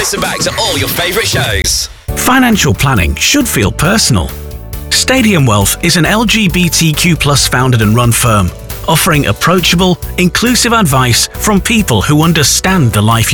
listen back to all your favourite shows. Financial planning should feel personal. Stadium Wealth is an LGBTQ+ founded and run firm, offering approachable, inclusive advice from people who understand the life